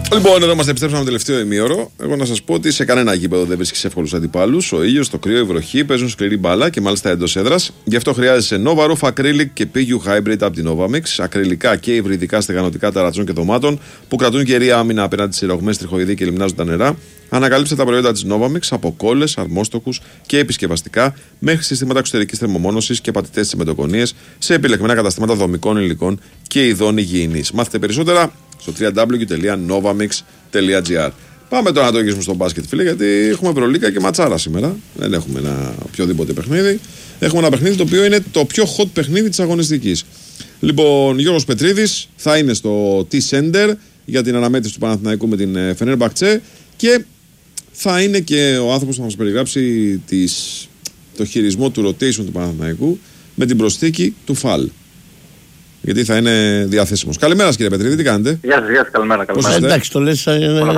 Λοιπόν, εδώ μας επιστρέψαμε το τελευταίο ημίωρο. Εγώ να σας πω ότι σε κανένα γήπεδο δεν βρίσκεις εύκολους αντιπάλους. Ο ήλιος, το κρύο, η βροχή παίζουν σκληρή μπάλα και μάλιστα εντός έδρας. Γι' αυτό χρειάζεσαι Nova Roof Acrylic και PU Hybrid από την Novamix. Ακριλικά και υβριδικά στεγανοτικά ταρατσών και δωμάτων που κρατούν κερία άμυνα απέναντι σε ρογμές, τριχοειδή και λιμνάζουν τα νερά. Ανακαλύψτε τα προϊόντα της Novamix από κόλλες, αρμόστοχους και επισκευαστικά μέχρι συστήματα εξωτερικής θερμομόνωσης και πατητές τσιμεντοκονίες σε επιλεγμένα καταστήματα δομικών υλικών και ειδών υγιεινής. Μάθετε περισσότερα στο www.novamix.gr. Πάμε τώρα να το γυρίσουμε στο μπάσκετ, φίλε, γιατί έχουμε Ευρωλίγκα και ματσάρα σήμερα. Δεν έχουμε ένα οποιοδήποτε παιχνίδι. Έχουμε ένα παιχνίδι το οποίο είναι το πιο hot παιχνίδι της αγωνιστικής. Λοιπόν, Γιώργος Πετρίδης θα είναι στο T-Center για την αναμέτρηση του Παναθηναϊκού με την Φενέρμπαχτσε και θα είναι και ο άνθρωπος που θα μας περιγράψει το χειρισμό του rotation του Παναθηναϊκού με την προσθήκη του Φαλ. Γιατί θα είναι διαθέσιμος. Καλημέρα, κύριε Πετρίδη, τι κάνετε? Γεια σας, καλημέρα. Εντάξει, το λες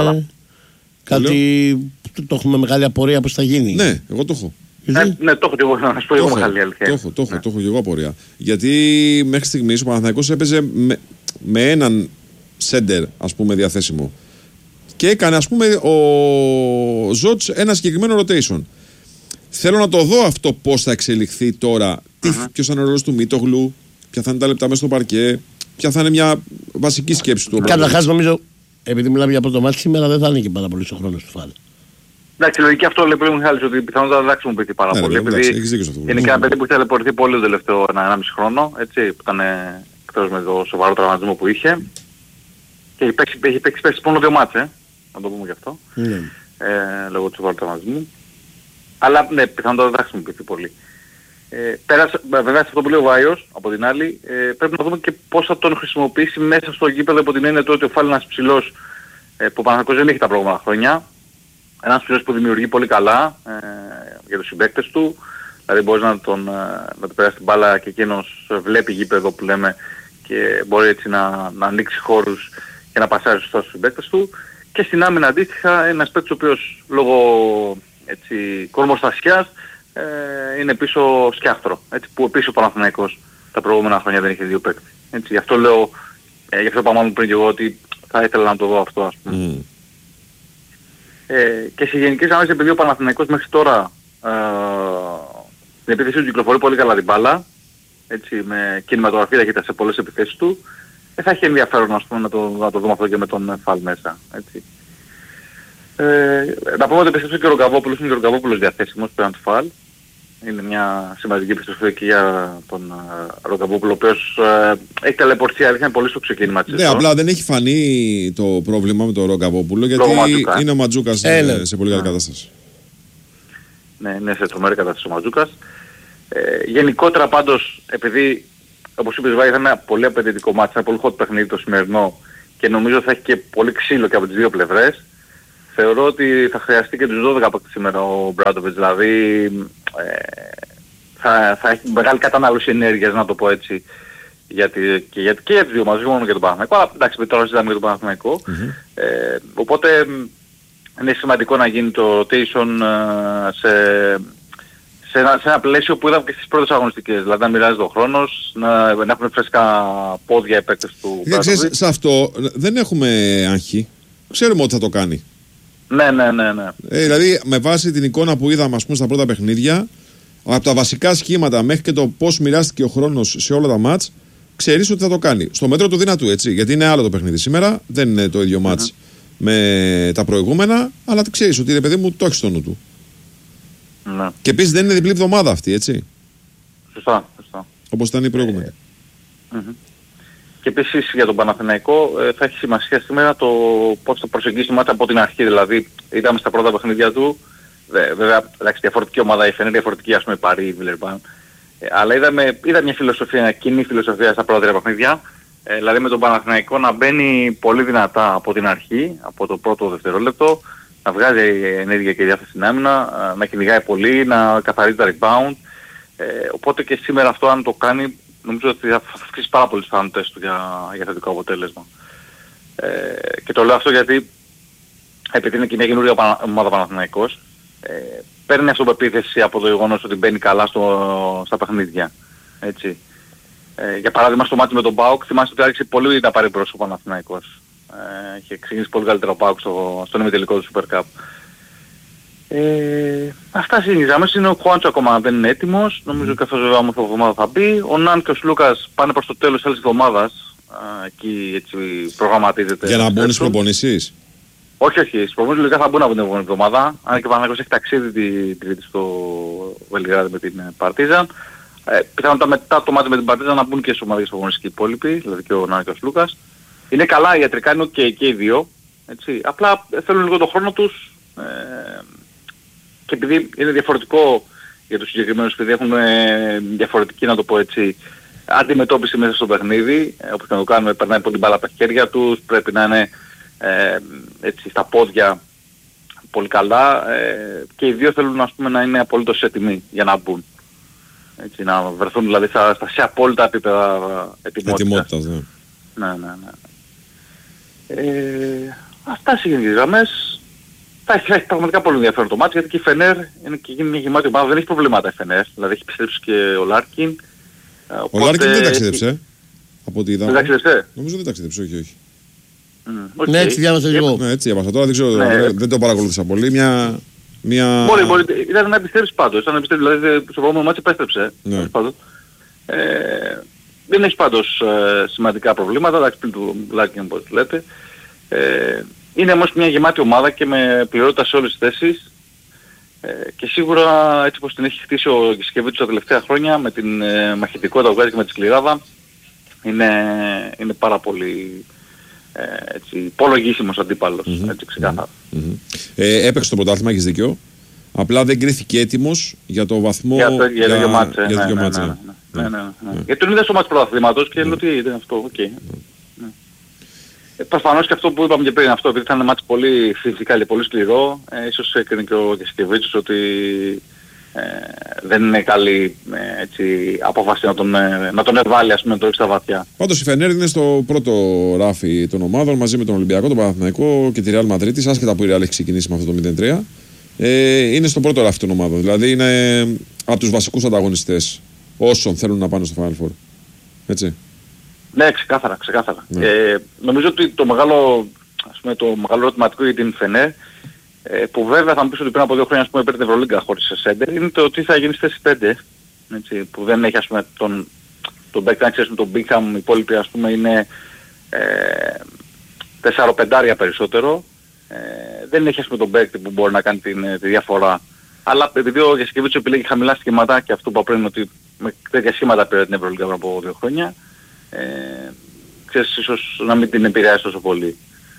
κάτι που το έχουμε μεγάλη απορία πώς θα γίνει. Ναι, εγώ το έχω. Ναι, το έχω και εγώ, να σας πω εγώ μεγάλη αλήθεια. Το έχω και εγώ απορία. Γιατί μέχρι στιγμής ο Παναθηναϊκός έπαιζε με έναν σέντερ, ας πούμε, διαθέσιμο. Και έκανε, ας πούμε, ο Ζότς ένα συγκεκριμένο rotation. Θέλω να το δω αυτό πώς θα εξελιχθεί τώρα. Ποιος θα είναι ο ρόλος του Μίτογλου, ποια θα είναι τα λεπτά μέσα στο παρκέ, ποια θα είναι μια βασική σκέψη του. Καταρχάς, νομίζω, επειδή μιλάμε για πρώτο μάτι, σήμερα δεν θα είναι και πάρα πολύ ο χρόνος του Φάλ. Εντάξει, λογική αυτό λέει πριν ο Μιχάλης, ότι πιθανότατα δεν χρησιμοποιηθεί πάρα πολύ. Επειδή είναι και ένα παιδί που έχει ταλαιπωρηθεί πολύ το τελευταίο 1,5 χρόνο, έτσι, που ήταν εκτός με το σοβαρό τραυματισμό που είχε. Και έχει παίξει μόνο 2 μάτς, να το πούμε γι' αυτό. Λόγω του σοβαρού τραυματισμού. Αλλά ναι, πιθανότατα δεν θα χρησιμοποιηθεί πολύ. Βέβαια σε αυτό που λέει ο Βάιος, από την άλλη, πρέπει να δούμε και πώς θα τον χρησιμοποιήσει μέσα στο γήπεδο, από την έννοια του ότι ο Φάλ είναι ένας ψηλός που ο Παναθηναϊκός δεν έχει τα προηγούμενα χρόνια. Ένας ψηλός που δημιουργεί πολύ καλά για τους συμπαίκτες του. Δηλαδή μπορείς να του περάσει την μπάλα και εκείνος βλέπει γήπεδο που λέμε και μπορεί έτσι να ανοίξει χώρους και να πασάρει σωστά στους συμπαίκτες του. Και στην άμυνα αντίστοιχα ένας παίκτης ο οποίος λόγω κορμοστασιάς είναι πίσω σκιάχτρο, έτσι, που επίσης ο Παναθηναϊκός τα προηγούμενα χρόνια δεν είχε 2 παίκτες. Γι' αυτό λέω, γι' αυτό είπα πριν και εγώ ότι θα ήθελα να το δω αυτό, ας πούμε. Και σε γενικές γραμμές, επειδή ο Παναθηναϊκός μέχρι τώρα στην επίθεση του κυκλοφορεί πολύ καλά την μπάλα, έτσι, με κινηματογραφία ταχύτητα σε πολλές επιθέσεις του, θα έχει ενδιαφέρον, ας πούμε, να το δούμε αυτό και με τον Φαλ μέσα, έτσι. Να πούμε ότι επιστρέψει και ο Ρογκαβόπουλος, είναι και ο Ρογκαβόπουλος διαθέσιμος πέραν του Φαλ. Είναι μια σημαντική επιστροφή και για τον Ρογκαβόπουλο, ο οποίος έχει ταλαιπωρηθεί, αλήθεια, είναι πολύ στο ξεκίνημα της. Ναι, απλά δεν έχει φανεί το πρόβλημα με τον Ρογκαβόπουλο, γιατί είναι ο Ματζούκας σε πολύ καλή κατάσταση. Ναι, είναι σε τρομερή κατάσταση ο Ματζούκας. Γενικότερα πάντως, επειδή, όπως είπες Βάγη, ήταν ένα πολύ απαιτητικό μάτι, ένα πολύ hot παιχνίδι το σημερινό και νομίζω θα έχει και πολύ ξύλο και από τις δύο πλευρές. Θεωρώ ότι θα χρειαστεί και τους 12 από σήμερα ο Μπράντοβιτς, δηλαδή θα έχει μεγάλη κατανάλωση ενέργειας, να το πω έτσι, και για τις δύο μαζί, μόνο για τον Παναθηναϊκό, αλλά εντάξει, τώρα συζητάμε για τον Παναθηναϊκό. Οπότε είναι σημαντικό να γίνει το rotation σε ένα πλαίσιο που είδαμε και στις πρώτες αγωνιστικές, δηλαδή να μοιράζεται ο χρόνος, να έχουν φρέσκα πόδια οι παίκτες του Μπράντοβιτς. Σε αυτό δεν έχουμε άγχη, ξέρουμε ότι θα το κάνει. Ναι. Δηλαδή, με βάση την εικόνα που είδαμε, ας πούμε, στα πρώτα παιχνίδια, από τα βασικά σχήματα μέχρι και το πώς μοιράστηκε ο χρόνος σε όλα τα μάτς, ξέρεις ότι θα το κάνει. Στο μέτρο του δυνατού, έτσι. Γιατί είναι άλλο το παιχνίδι σήμερα, δεν είναι το ίδιο μάτς με τα προηγούμενα, αλλά ξέρεις ότι, ρε παιδί μου, το έχει στο νου του. Ναι. Και επίσης δεν είναι διπλή εβδομάδα αυτή, έτσι. Σωστά. Όπως ήταν η προηγούμενη. Και επίσης για τον Παναθηναϊκό θα έχει σημασία σήμερα το πώς θα προσεγγίσει μάτια από την αρχή. Δηλαδή είδαμε στα πρώτα παιχνίδια του, βέβαια εντάξει, διαφορετική ομάδα, η Φενέρ διαφορετική, ας πούμε η Παρί, η Βιλερμπάν. Αλλά είδα μια φιλοσοφία, μια κοινή φιλοσοφία στα πρώτα 3 παιχνίδια. Δηλαδή με τον Παναθηναϊκό να μπαίνει πολύ δυνατά από την αρχή, από το πρώτο δευτερόλεπτο, να βγάζει ενέργεια και διάθεση στην άμυνα, να κυνηγάει πολύ, να καθαρίζει τα rebound. Οπότε και σήμερα αυτό αν το κάνει, νομίζω ότι θα αυξήσει πάρα πολύ τις πιθανότητες του για θετικό αποτέλεσμα. Και το λέω αυτό γιατί επειδή είναι και μια καινούργια ομάδα Παναθηναϊκός, παίρνει αυτοπεποίθηση από το γεγονός ότι μπαίνει καλά στα παιχνίδια. Έτσι. Για παράδειγμα στο μάτι με τον ΠΑΟΚ θυμάστε ότι άρχισε πολύ να πάρει μπρος ο Παναθηναϊκός. Είχε ξεκινήσει πολύ καλύτερο ΠΑΟΚ στον ημιτελικό του Super Cup. Αυτά στις γραμμές. Είναι ο Χουάντσο ακόμα δεν είναι έτοιμος. Νομίζω και αυτός βέβαια όμως την εβδομάδα θα μπει. Ο Ναν και ο Σλούκας πάνε προς το τέλος της άλλης εβδομάδας. Εκεί έτσι προγραμματίζεται. Για να μπουν στις προπονήσεις. Όχι, στις προπονήσεις λογικά θα μπουν από την επόμενη εβδομάδα. Αν και ο Παναθηναϊκός έχει ταξίδι την Τρίτη στο Βελιγράδι με την Παρτίζαν. Πιθανότατα μετά το μάτι με την Παρτίζαν να μπουν και στις ομάδες προπονήσεις και οι υπόλοιποι, δηλαδή και ο Ναν και ο Σλούκας. Είναι καλά ιατρικά, είναι και οι δύο. Έτσι. Απλά θέλουν λίγο τον χρόνο τους. Και επειδή είναι διαφορετικό για τους συγκεκριμένους, επειδή έχουν διαφορετική, να το πω έτσι, αντιμετώπιση μέσα στο παιχνίδι, όπως και να το κάνουμε, περνάει από την μπάλα από τα χέρια τους, πρέπει να είναι έτσι στα πόδια πολύ καλά, και οι δύο θέλουν, ας πούμε, να είναι απολύτως έτοιμοι για να μπουν. Έτσι, να βρεθούν δηλαδή σε απόλυτα επίπεδα ετοιμότητας. Ναι. Αυτά στις γενικές γραμμές. Θα έχει πραγματικά πολύ ενδιαφέρον το μάτι, γιατί και η Φενέρ είναι και γίνει μια γεμάτη ομάδα, δεν έχει προβλήματα η Φενέρ, δηλαδή έχει επιστρέψει και ο Λάρκιν. Ο Λάρκιν δεν ταξίδεψε, από ό,τι είδα. Δεν ταξίδεψε. Νομίζω δεν ταξίδεψε, όχι. Ναι, έτσι διάβασα εγώ. Ναι, έτσι διάβασα, τώρα δεν ξέρω, δεν το παρακολούθησα πολύ. Μπορεί, ήταν να επιστρέψει πάντως, δηλαδή στο επόμενο μάτι επέστρεψε. Δεν έχει πάντως σημαντικά προβλήματα, εντάξει, πριν του Λάρκιν όπως λέτε. Είναι όμως μια γεμάτη ομάδα και με πληρότητα σε όλες τις θέσεις, και σίγουρα έτσι πως την έχει χτίσει ο Γιασκεβίτσιος τα τελευταία χρόνια με την μαχητικότητα που βγάζει και με τη σκληράδα, είναι πάρα πολύ υπολογίσιμος αντίπαλος, έτσι ξεκάθαρα. Έπαιξε το πρωτάθλημα, έχεις δίκιο. Απλά δεν κρίθηκε έτοιμος για το βαθμό για το μάτς. Γιατί τον είδα στο μάτς πρωταθλήματος και λέω ότι ήταν αυτό, προφανώς και αυτό που είπαμε και πριν, αυτό επειδή ήταν ένα μάτς πολύ φυσικά και πολύ σκληρό, ίσως έκρινε και ο Γιασκεβίτσιος ότι δεν είναι καλή απόφαση να τον εβάλει, ας πούμε, το στα βαθιά. Πάντως η Φενέρ είναι στο πρώτο ράφι των ομάδων μαζί με τον Ολυμπιακό, τον Παναθηναϊκό και τη Ρεάλ Μαδρίτης, άσχετα που η Ρεάλ έχει ξεκινήσει με αυτό το 0-3. Είναι στο πρώτο ράφι των ομάδων, δηλαδή είναι από τους βασικούς ανταγωνιστές όσων θέλουν να πάνε στο Final Four. Έτσι. Ναι, ξεκάθαρα. Νομίζω ότι το μεγάλο ερωτηματικό για την Φενέρ, που βέβαια θα μου πεις ότι πριν από 2 χρόνια, ας πούμε, παίρνει την Ευρωλίγκα χωρίς σέντερ, είναι το τι θα γίνει στη θέση 5, έτσι, που δεν έχει, ας πούμε, τον back, αν ξέρεις, με τον Μπίχαμ, οι υπόλοιποι, ας πούμε, είναι 4-5 περισσότερο. Δεν έχει, ας πούμε, τον back που μπορεί να κάνει τη διαφορά. Αλλά επειδή ο Γιασκεβίτσιος επιλέγει χαμηλά σχήματα, και αυτό που είπα πριν, ότι με τέτοια σχήματα πήρε την Ευρωλίγκα πριν από 2 χρόνια, ξέρεις, ίσως να μην την επηρεάσει τόσο πολύ.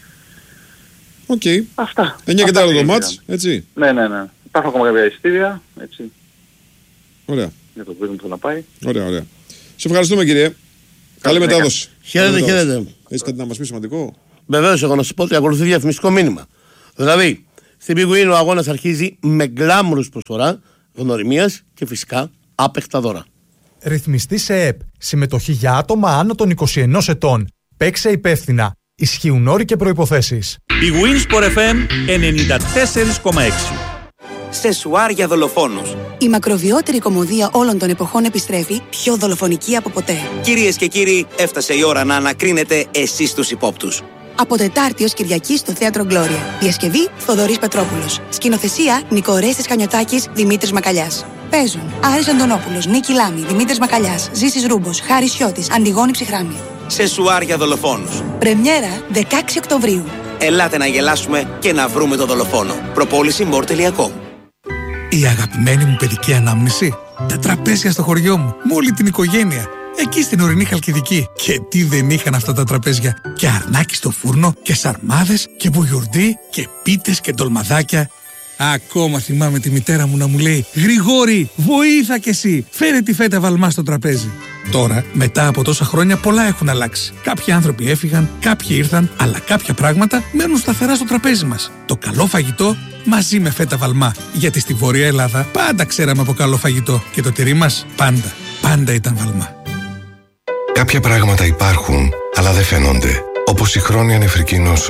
Οκ. Αυτά. 9 και 4 το μάτς, έτσι. Ναι. Υπάρχουν ακόμα κάποια εισιτήρια, έτσι. Ωραία. Για το κόσμο που θα πάει. Ωραία. Σε ευχαριστούμε, κύριε. Καλή μετάδοση. Χαίρετε. Έχεις κάτι να μας πει σημαντικό? Βεβαίως, εγώ να σου πω ότι ακολουθεί διαφημιστικό μήνυμα. Δηλαδή, στην Big Win ο αγώνας αρχίζει με γκλάμουρους προσφορά, γνωριμίας και φυσικά άπεχτα δώρα. Ρυθμιστή σε ΕΠ. Συμμετοχή για άτομα άνω των 21 ετών. Παίξε υπεύθυνα. Ισχύουν όροι και προϋποθέσεις. Η Winsport FM 94,6. Σεσουάρ για δολοφόνους. Η μακροβιότερη κομμωδία όλων των εποχών επιστρέφει, πιο δολοφονική από ποτέ. Κυρίες και κύριοι, έφτασε η ώρα να ανακρίνετε εσείς τους υπόπτους. Από Τετάρτη ως Κυριακή στο Θέατρο Γκλώρια. Διασκευή Θοδωρής Πετρόπουλος. Σκηνοθεσία Νικορέστης Κανιωτάκης, Δημήτρης Μακαλιάς. Παίζουν Άρης Αντωνόπουλος, Νίκη Λάμη, Δημήτρης Μακαλιάς, Ζήσης Ρούμπος, Χάρης Σιώτης, Αντιγόνη Ψυχράμη. Σεσουάρ για δολοφόνους. Πρεμιέρα 16 Οκτωβρίου. Ελάτε να γελάσουμε και να βρούμε τον δολοφόνο. Προπόληση more.com. Η αγαπημένη μου παιδική ανάμνηση. Τα τραπέζια στο χωριό μου, με όλη την οικογένεια. Εκεί στην ορεινή Χαλκιδική. Και τι δεν είχαν αυτά τα τραπέζια. Και αρνάκι στο φούρνο, και σαρμάδες, και μπουγιουρντί, και πίτες και ντολμαδάκια. Ακόμα θυμάμαι τη μητέρα μου να μου λέει «Γρηγόρη, βοήθα κι εσύ, φέρε τη φέτα βαλμά στο τραπέζι». Τώρα, μετά από τόσα χρόνια, πολλά έχουν αλλάξει. Κάποιοι άνθρωποι έφυγαν, κάποιοι ήρθαν, αλλά κάποια πράγματα μένουν σταθερά στο τραπέζι μας. Το καλό φαγητό μαζί με φέτα βαλμά. Γιατί στη Βόρεια Ελλάδα πάντα ξέραμε από καλό φαγητό. Και το τυρί μας πάντα ήταν βαλμά. Κάποια πράγματα υπάρχουν, αλλά δεν φαίνονται. Όπως η χρόνια νεφρική νόσος.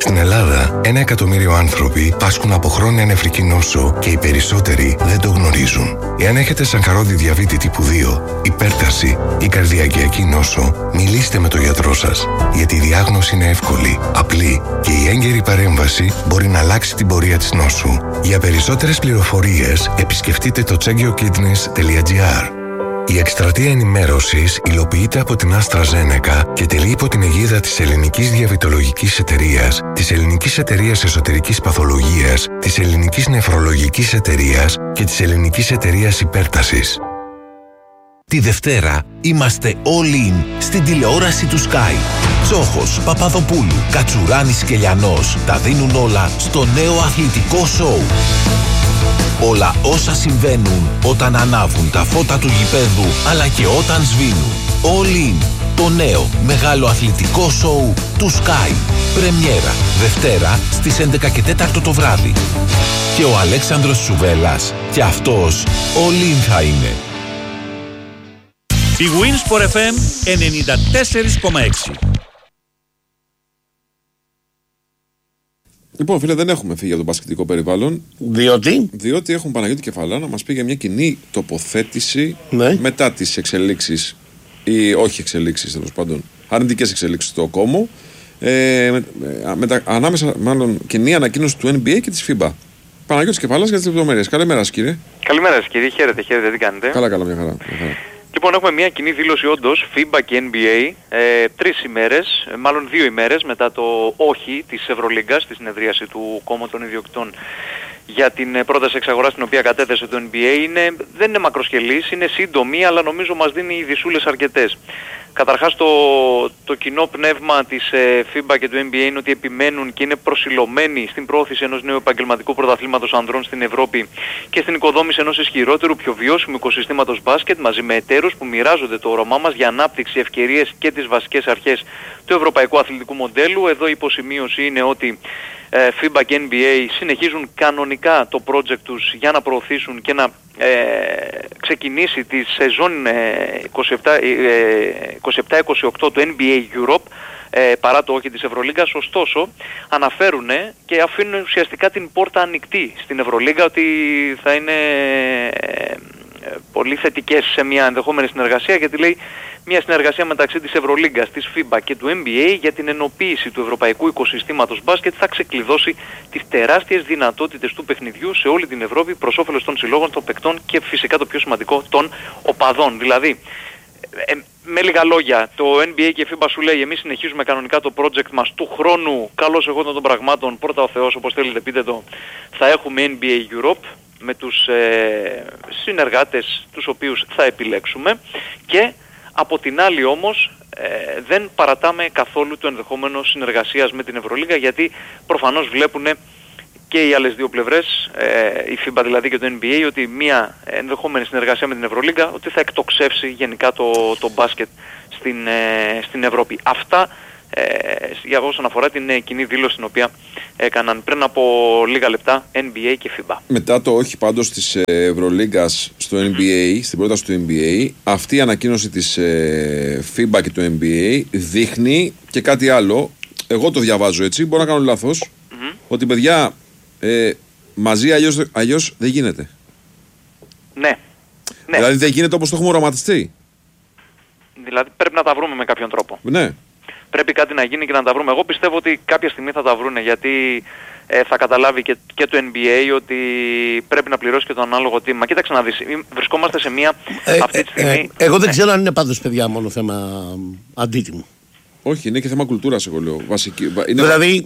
Στην Ελλάδα, 1 εκατομμύριο άνθρωποι πάσχουν από χρόνια νεφρική νόσο και οι περισσότεροι δεν το γνωρίζουν. Εάν έχετε σακχαρώδη διαβήτη τύπου 2, υπέρταση ή καρδιακιακή νόσο, μιλήστε με τον γιατρό σας. Γιατί η διάγνωση είναι εύκολη, απλή και η έγκαιρη παρέμβαση μπορεί να αλλάξει την πορεία της νόσου. Για περισσότερες πληροφορίες, επισκεφτείτε το chegiokidneys.gr. Η εκστρατεία ενημέρωσης υλοποιείται από την AstraZeneca και τελεί υπό την αιγίδα της Ελληνικής Διαβητολογικής Εταιρείας, της Ελληνικής Εταιρείας Εσωτερικής Παθολογίας, της Ελληνικής Νεφρολογικής Εταιρείας και της Ελληνικής Εταιρείας Υπέρτασης. Τη Δευτέρα είμαστε all in στην τηλεόραση του Sky. Τσόχος, Παπαδοπούλου, Κατσουράνης και Λιανός τα δίνουν όλα στο νέο αθλητικό σοου. Όλα όσα συμβαίνουν όταν ανάβουν τα φώτα του γηπέδου αλλά και όταν σβήνουν. All in, το νέο μεγάλο αθλητικό σοου του Sky. Πρεμιέρα Δευτέρα στις 11:04 το βράδυ. Και ο Αλέξανδρος Σουβέλλας και αυτός all in θα είναι. Η Winsport FM 94,6. Λοιπόν, φίλε, δεν έχουμε φύγει από το μπασκετικό περιβάλλον. Διότι έχουν Παναγιώτη Κεφαλά να μας πει για μια κοινή τοποθέτηση μετά τις εξελίξεις, ή όχι εξελίξεις τέλος πάντων, αρνητικές εξελίξεις στο Κόμο, ανάμεσα, μάλλον, κοινή ανακοίνωση του NBA και της FIBA. Παναγιώτης Κεφαλάς για τις λεπτομέρειες. Καλημέρα σας, κύριε. Καλημέρα σας, κύριε. Χαίρετε, τι κάνετε? Καλά, μια χαρά. Λοιπόν, έχουμε μια κοινή δήλωση όντως, FIBA και NBA, 3 ημέρες, μάλλον 2 ημέρες μετά το όχι της Ευρωλίγκας, στη συνεδρίαση του Κόμματος των Ιδιοκτητών για την πρόταση εξαγοράς την οποία κατέθεσε το NBA. Δεν είναι μακροσκελής, είναι σύντομη, αλλά νομίζω μας δίνει ειδισούλες αρκετές. Καταρχάς το κοινό πνεύμα της FIBA και του NBA είναι ότι επιμένουν και είναι προσιλωμένοι στην προώθηση ενός νέου επαγγελματικού πρωταθλήματος ανδρών στην Ευρώπη και στην οικοδόμηση ενός ισχυρότερου, πιο βιώσιμου οικοσυστήματος μπάσκετ, μαζί με εταίρους που μοιράζονται το όραμά μας για ανάπτυξη, ευκαιρίες και τις βασικές αρχές του ευρωπαϊκού αθλητικού μοντέλου. Εδώ η υποσημείωση είναι ότι FIBA και NBA συνεχίζουν κανονικά το project τους για να προωθήσουν και να ξεκινήσει τη σεζόν 27-28 του NBA Europe παρά το όχι της Ευρωλίγκας. Ωστόσο αναφέρουν και αφήνουν ουσιαστικά την πόρτα ανοιχτή στην Ευρωλίγκα ότι θα είναι πολύ θετικές σε μια ενδεχόμενη συνεργασία, γιατί λέει μια συνεργασία μεταξύ της Ευρωλίγκας, της FIBA και του NBA για την ενοποίηση του ευρωπαϊκού οικοσυστήματος μπάσκετ θα ξεκλειδώσει τις τεράστιες δυνατότητες του παιχνιδιού σε όλη την Ευρώπη προς όφελος των συλλόγων, των παικτών και φυσικά το πιο σημαντικό, των οπαδών. Δηλαδή, με λίγα λόγια, το NBA και η FIBA σου λέει εμείς συνεχίζουμε κανονικά το project μας του χρόνου, καλώς εγώ των πραγμάτων, πρώτα ο Θεός, όπως θέλετε πείτε το, θα έχουμε NBA Europe με τους συνεργάτες τους οποίους θα επιλέξουμε, και από την άλλη όμως δεν παρατάμε καθόλου το ενδεχόμενο συνεργασίας με την Ευρωλίγα, γιατί προφανώς βλέπουν και οι άλλες δύο πλευρές, η FIBA δηλαδή και το NBA, ότι μια ενδεχόμενη συνεργασία με την Ευρωλίγα ότι θα εκτοξεύσει γενικά το μπάσκετ στην Ευρώπη. Αυτά για όσον αφορά την κοινή δήλωση την οποία έκαναν πριν από λίγα λεπτά NBA και FIBA. Μετά το όχι πάντως της Ευρωλίγκας στο NBA, στην πρόταση του NBA, αυτή η ανακοίνωση της FIBA και του NBA δείχνει και κάτι άλλο. Εγώ το διαβάζω έτσι, μπορώ να κάνω λάθος, ότι παιδιά μαζί αλλιώς δεν γίνεται. Ναι. Δηλαδή δεν γίνεται όπως το έχουμε οραματιστεί. Δηλαδή πρέπει να τα βρούμε με κάποιον τρόπο. Ναι. Πρέπει κάτι να γίνει και να τα βρούμε. Εγώ πιστεύω ότι κάποια στιγμή θα τα βρούνε, γιατί θα καταλάβει και το NBA ότι πρέπει να πληρώσει και το ανάλογο τίμημα. Κοίταξε να δεις, βρισκόμαστε σε μια αυτή τη στιγμή... Εγώ δεν ξέρω αν είναι πάντως, παιδιά, μόνο θέμα αντίτιμου. Όχι, είναι και θέμα κουλτούρας, εγώ λέω. Δηλαδή,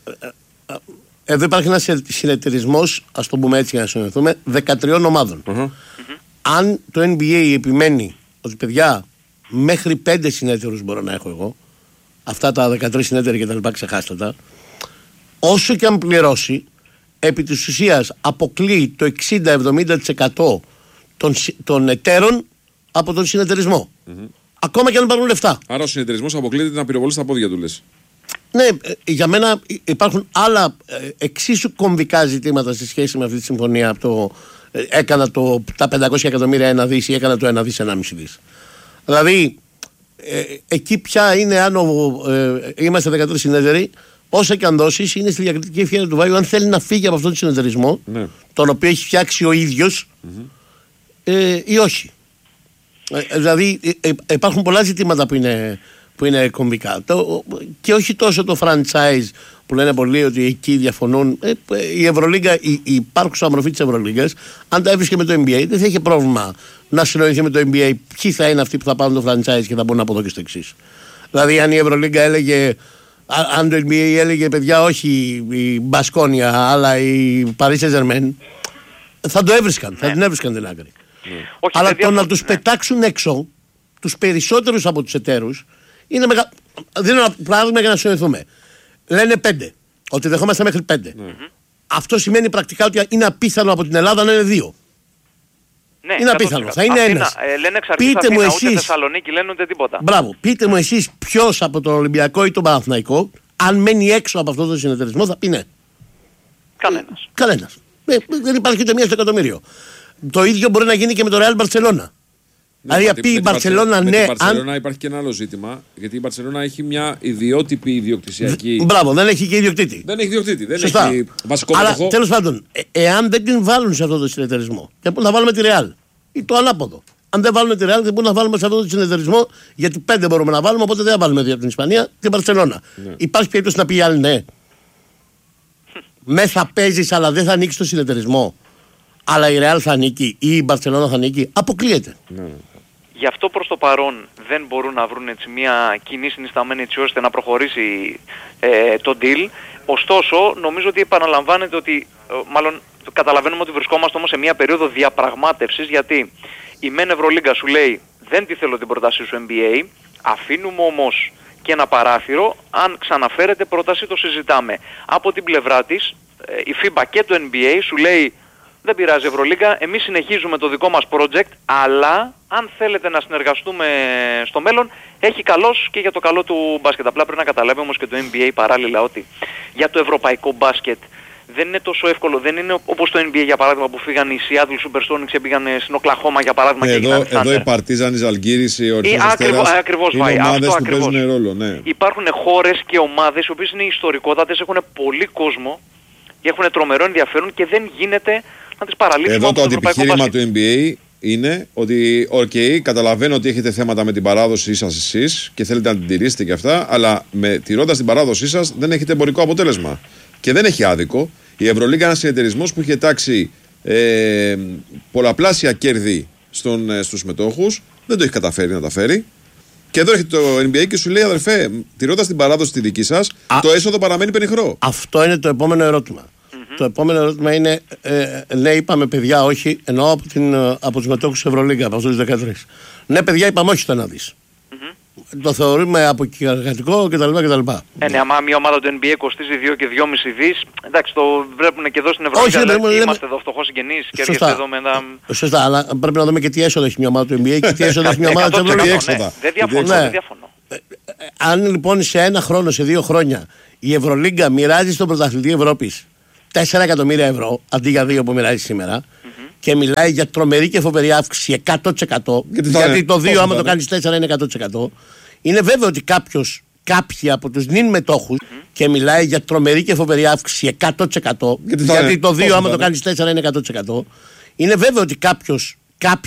εδώ υπάρχει ένας συνεταιρισμός, ας το πούμε έτσι για να συνοηθούμε, 13 ομάδων. Αν το NBA επιμένει ότι, παιδιά, μέχρι 5 συνέτερους μπορώ να έχω εγώ, αυτά τα 13 συνέτεροι και τα λοιπά, ξεχάστε τα, όσο και αν πληρώσει, επί της ουσίας αποκλείει το 60-70% των εταίρων από τον συνεταιρισμό. Ακόμα και αν πάρουν λεφτά. Άρα ο συνεταιρισμός αποκλείεται να πυροβολήσει τα πόδια του, λες. Ναι, για μένα υπάρχουν άλλα εξίσου κομβικά ζητήματα σε σχέση με αυτή τη συμφωνία. Έκανα τα 500 εκατομμύρια 1 δις ή έκανα το 1 δις 1,5 δις. Δηλαδή, εκεί πια είναι, αν είμαστε 13 συνέτεροι, όσα και αν δώσεις, είναι στη διακριτική ευχέρεια του Βάιου αν θέλει να φύγει από αυτόν τον συνεταιρισμό, τον οποίο έχει φτιάξει ο ίδιος, ή όχι. Δηλαδή υπάρχουν πολλά ζητήματα που είναι κομβικά. Και όχι τόσο το franchise που λένε πολλοί ότι εκεί διαφωνούν. Η Ευρωλίγκα, η υπάρχουσα μορφή της Ευρωλίγκας, αν τα έβρισκε με το NBA, δεν θα είχε πρόβλημα να συνοηθεί με το NBA ποιοι θα είναι αυτοί που θα πάρουν το franchise και θα μπουν από εδώ και στο εξής. Δηλαδή, αν η Ευρωλίγκα έλεγε, αν το NBA έλεγε παιδιά, όχι η Μπασκόνια, αλλά η Paris Saint-Germain, θα το έβρισκαν, θα την έβρισκαν την άκρη. Αλλά το να τους πετάξουν έξω, τους περισσότερους από τους εταίρους, είναι δίνω ένα πράγμα για να συνοηθούμε. Λένε 5, ότι δεχόμαστε μέχρι 5. Αυτό σημαίνει πρακτικά ότι είναι απίθανο από την Ελλάδα να είναι 2. Ναι, είναι απίθανο, θα είναι ένας. Λένε εξαρτήσεις Αθήνα, ούτε Θεσσαλονίκη, λένε ούτε τίποτα. Μπράβο, πείτε μου εσείς ποιος από τον Ολυμπιακό ή τον Παναθηναϊκό, αν μένει έξω από αυτόν τον συνεταιρισμό, θα πει ναι. Κανένας. Δεν υπάρχει ούτε μία στο εκατομμύριο. Το ίδιο μπορεί να γίνει και με το Real Barcelona. Δηλαδή απ' η Μπαρσελόνα, ναι. Με την Μπαρσελόνα υπάρχει και ένα άλλο ζήτημα. Γιατί η Μπαρσελόνα έχει μια ιδιότυπη ιδιοκτησιακή. Μπράβο, δεν έχει και ιδιοκτήτη. Δεν έχει ιδιοκτήτη. Δεν έχει βασικό μέτοχο. Αλλά τέλος πάντων, εάν δεν την βάλουν σε αυτό το συνεταιρισμό, δεν μπορούμε να βάλουμε τη Real. Ή το ανάποδο. Αν δεν βάλουμε τη Real, δεν μπορούμε να βάλουμε σε αυτό το συνεταιρισμό, γιατί 5 μπορούμε να βάλουμε, οπότε δεν θα βάλουμε 2 από την Ισπανία, την Μπαρσελόνα. Ναι. Υπάρχει περίπτωση να πει η άλλη ναι. Με θα παίζεις, αλλά δεν θα ανοίξει το συνεταιρισμό. Αλλά η Real θα ανήκει ή η Μπαρσελόνα θα ανήκει. Αποκλείεται. Ναι. Γι' αυτό προς το παρόν δεν μπορούν να βρουν έτσι μια κοινή συνισταμένη έτσι ώστε να προχωρήσει το deal. Ωστόσο, νομίζω ότι επαναλαμβάνεται ότι, μάλλον καταλαβαίνουμε ότι βρισκόμαστε όμως σε μια περίοδο διαπραγμάτευσης, γιατί η ΜΕΝ Ευρωλίγκα σου λέει δεν τη θέλω την πρότασή σου NBA, αφήνουμε όμως και ένα παράθυρο, αν ξαναφέρετε πρόταση το συζητάμε. Από την πλευρά της, η FIBA και το NBA σου λέει δεν πειράζει Ευρωλίγκα, εμείς συνεχίζουμε το δικό μας project, αλλά αν θέλετε να συνεργαστούμε στο μέλλον, έχει καλός και για το καλό του μπάσκετ. Απλά πρέπει να καταλάβει όμως και το NBA παράλληλα ότι για το ευρωπαϊκό μπάσκετ δεν είναι τόσο εύκολο. Δεν είναι όπως το NBA για παράδειγμα που φύγαν οι Seattle Supersonics και πήγαν στην Οκλαχώμα για παράδειγμα. Εδώ η Παρτίζαν, η Ζαλγκίρις, οι Ορισμός Αστέρας είναι ομάδες που παίζουν ρόλο. Ναι. Υπάρχουν χώρες και ομάδες οι οποίες είναι ιστορικότατες, έχουν πολύ κόσμο και έχουν τρομερό ενδιαφέρον και δεν γίνεται να τις παραλείψουμε. Εδώ το αντιπιχείρημα του NBA είναι ότι, καταλαβαίνω ότι έχετε θέματα με την παράδοσή σας εσείς και θέλετε να την τηρήσετε και αυτά, αλλά τηρώντας την παράδοσή σας δεν έχετε εμπορικό αποτέλεσμα. Και δεν έχει άδικο. Η Ευρωλίγκα είναι ένας συνεταιρισμός που είχε τάξει πολλαπλάσια κέρδη στους μετόχους, δεν το έχει καταφέρει να τα φέρει. Και εδώ έρχεται το NBA και σου λέει, αδερφέ, τηρώντας την παράδοση τη δική σας, το έσοδο παραμένει πενιχρό. Αυτό είναι το επόμενο ερώτημα. Το επόμενο ερώτημα είναι, ναι, είπαμε παιδιά, όχι, εννοώ από τους μετόχους της Ευρωλίγκα, από αυτούς τους 13. Ναι, παιδιά, είπαμε όχι στο να δεις. Το θεωρούμε αποκυριαρχατικό κτλ. Ναι, άμα μια ομάδα του NBA κοστίζει 2 και 2,5 δις, εντάξει, το βλέπουν και εδώ στην Ευρωλίγκα. Είμαστε εδώ φτωχός συγγενείς και έρχεστε εδώ με ένα. Σωστά, αλλά πρέπει να δούμε και τι έσοδα έχει μια ομάδα του NBA και τι έσοδα έχει μια ομάδα της Ευρωλίγκα. Δεν διαφωνώ. Αν λοιπόν σε ένα χρόνο, σε 2 χρόνια, η Ευρωλίγκα μοιράζει στον πρωταθλητή Ευρώπης 4 εκατομμύρια ευρώ αντί για 2 που μοιράζει σήμερα και μιλάει για τρομερή και φοβερή αύξηση 100%, γιατί το 2 άμα το κάνεις 4 είναι 100%, είναι βέβαιο ότι κάποιοι από τους νυν μετόχους και μιλάει για τρομερή και φοβερή αύξηση 100%, γιατί το 2 άμα το κάνεις 4 είναι 100%, είναι βέβαιο ότι κάποιοι